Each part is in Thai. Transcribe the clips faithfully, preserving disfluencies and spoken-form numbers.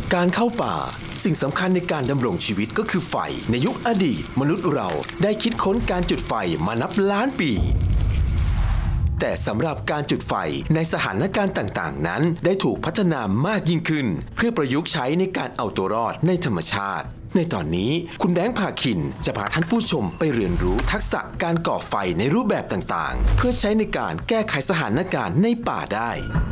การเข้าป่าสิ่งสำคัญในการดำรงชีวิตก็คือไฟในยุคอดีตมนุษย์เราได้คิดค้นการจุดไฟมานับล้านปีแต่สำหรับการจุดไฟในสถานการณ์ต่างๆนั้นได้ถูกพัฒนามากยิ่งขึ้นเพื่อประยุกต์ใช้ในการเอาตัวรอดในธรรมชาติในตอนนี้คุณแบงค์ภาคินจะพาท่านผู้ชมไปเรียนรู้ทักษะการก่อไฟในรูปแบบต่างๆเพื่อใช้ในการแก้ไขสถานการณ์ในป่าได้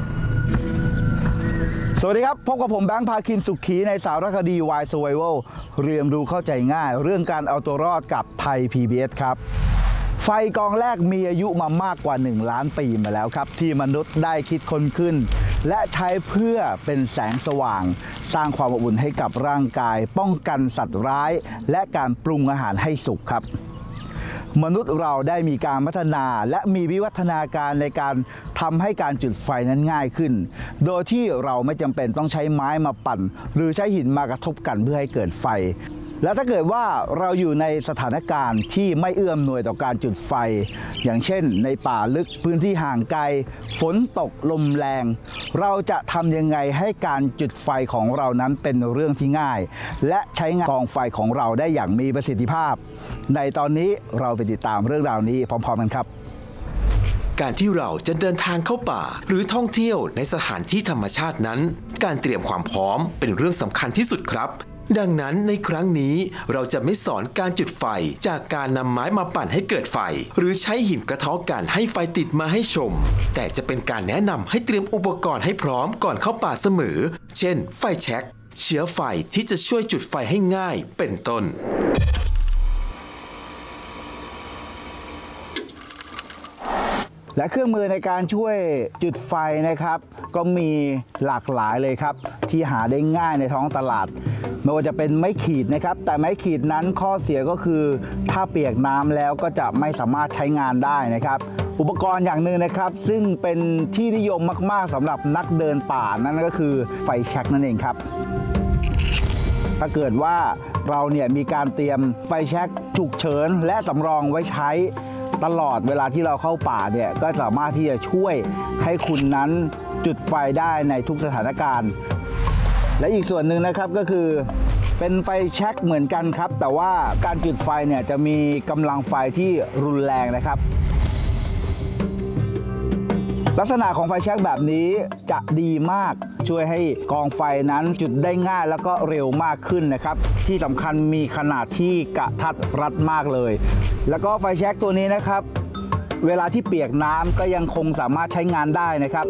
สวัสดีครับพบกับผมแบงค์ภาคินสุขีในสารคดี Why Survival เรียนรู้เข้าใจง่ายเรื่องการเอาตัวรอดกับไทย พี บี เอส ครับไฟกองแรกมีอายุมามากกว่าหนึ่งล้านปีมาแล้วครับที่มนุษย์ได้คิดค้นขึ้นและใช้เพื่อเป็นแสงสว่างสร้างความอบอุ่นให้กับร่างกายป้องกันสัตว์ร้ายและการปรุงอาหารให้สุกครับมนุษย์เราได้มีการพัฒนาและมีวิวัฒนาการในการทำให้การจุดไฟนั้นง่ายขึ้นโดยที่เราไม่จำเป็นต้องใช้ไม้มาปั่นหรือใช้หินมากระทบกันเพื่อให้เกิดไฟและถ้าเกิดว่าเราอยู่ในสถานการณ์ที่ไม่เอื้อมหน่วยต่อการจุดไฟอย่างเช่นในป่าลึกพื้นที่ห่างไกลฝนตกลมแรงเราจะทำยังไงให้การจุดไฟของเรานั้นเป็นเรื่องที่ง่ายและใช้งานกองไฟของเราได้อย่างมีประสิทธิภาพในตอนนี้เราไปติดตามเรื่องราวนี้พร้อมๆกันครับการที่เราจะเดินทางเข้าป่าหรือท่องเที่ยวในสถานที่ธรรมชาตินั้นการเตรียมความพร้อมเป็นเรื่องสำคัญที่สุดครับดังนั้นในครั้งนี้เราจะไม่สอนการจุดไฟจากการนำไม้มาปั่นให้เกิดไฟหรือใช้หินกระเทาะกันให้ไฟติดมาให้ชมแต่จะเป็นการแนะนำให้เตรียมอุปกรณ์ให้พร้อมก่อนเข้าป่าเสมอเช่นไฟแช็กเชื้อไฟที่จะช่วยจุดไฟให้ง่ายเป็นต้นและเครื่องมือในการช่วยจุดไฟนะครับก็มีหลากหลายเลยครับที่หาได้ง่ายในท้องตลาดไม่ว่าจะเป็นไม้ขีดนะครับแต่ไม้ขีดนั้นข้อเสียก็คือถ้าเปียกน้ำแล้วก็จะไม่สามารถใช้งานได้นะครับอุปกรณ์อย่างหนึ่งนะครับซึ่งเป็นที่นิยมมากๆสำหรับนักเดินป่านั่นก็คือไฟแช็กนั่นเองครับถ้าเกิดว่าเราเนี่ยมีการเตรียมไฟแช็กฉุกเฉินและสำรองไว้ใช้ตลอดเวลาที่เราเข้าป่าเนี่ยก็สามารถที่จะช่วยให้คุณนั้นจุดไฟได้ในทุกสถานการณ์และอีกส่วนหนึ่งนะครับก็คือเป็นไฟแช็กเหมือนกันครับแต่ว่าการจุดไฟเนี่ยจะมีกำลังไฟที่รุนแรงนะครับลักษณะของไฟแช็กแบบนี้จะดีมากช่วยให้กองไฟนั้นจุดได้ง่ายแล้วก็เร็วมากขึ้นนะครับที่สำคัญมีขนาดที่กระทัดรัดมากเลยแล้วก็ไฟแช็กตัวนี้นะครับเวลาที่เปียกน้ำก็ยังคงสามารถใช้งานได้นะครับ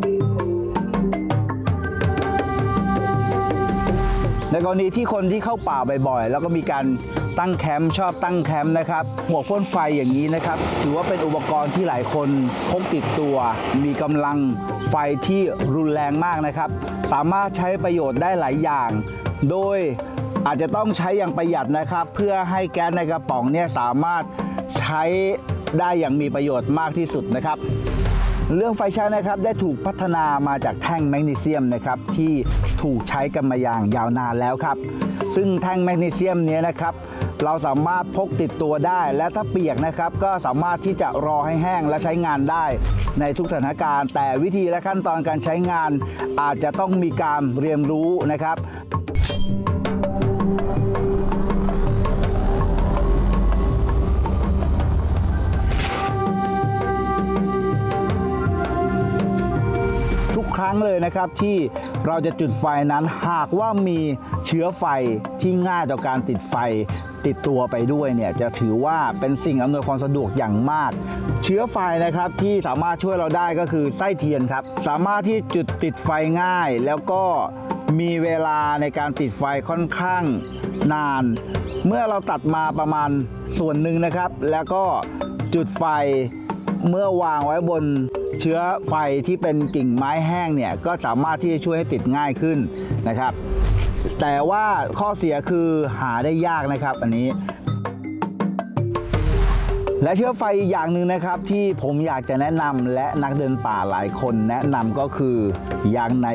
ในกรณีที่คนที่เข้าป่าบ่อยๆแล้วก็มีการตั้งแคมป์ชอบตั้งแคมป์นะครับหัวพ่นไฟอย่างนี้นะครับถือว่าเป็นอุปกรณ์ที่หลายคนพกติดตัวมีกำลังไฟที่รุนแรงมากนะครับสามารถใช้ประโยชน์ได้หลายอย่างโดยอาจจะต้องใช้อย่างประหยัดนะครับเพื่อให้แก๊สในกระป๋องเนี่ยสามารถใช้ได้อย่างมีประโยชน์มากที่สุดนะครับเรื่องไฟแช็กนะครับได้ถูกพัฒนามาจากแท่งแมกนีเซียมนะครับที่ถูกใช้กันมาอย่างยาวนานแล้วครับซึ่งแท่งแมกนีเซียมนี้นะครับเราสามารถพกติดตัวได้และถ้าเปียกนะครับก็สามารถที่จะรอให้แห้งและใช้งานได้ในทุกสถานการณ์แต่วิธีและขั้นตอนการใช้งานอาจจะต้องมีการเรียนรู้นะครับครั้งเลยนะครับที่เราจะจุดไฟนั้นหากว่ามีเชื้อไฟที่ง่ายต่อการติดไฟติดตัวไปด้วยเนี่ยจะถือว่าเป็นสิ่งอำนวยความสะดวกอย่างมากเชื้อไฟนะครับที่สามารถช่วยเราได้ก็คือไส้เทียนครับสามารถที่จุดติดไฟง่ายแล้วก็มีเวลาในการติดไฟค่อนข้างนานเมื่อเราตัดมาประมาณส่วนหนึ่งนะครับแล้วก็จุดไฟเมื่อวางไว้บนเชื้อไฟที่เป็นกิ่งไม้แห้งเนี่ยก็สามารถที่จะช่วยให้ติดง่ายขึ้นนะครับแต่ว่าข้อเสียคือหาได้ยากนะครับอันนี้และเชื้อไฟอีกอย่างหนึ่งนะครับที่ผมอยากจะแนะนำและนักเดินป่าหลายคนแนะนำก็คือยางใน